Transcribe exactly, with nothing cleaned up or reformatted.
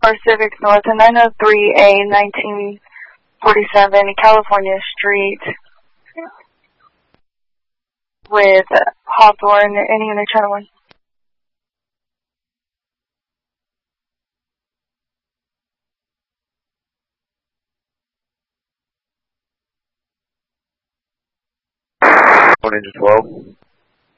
four Civic North and nine oh three A nineteen forty-seven California Street with Hawthorne, any unit channel one. Ninja twelve.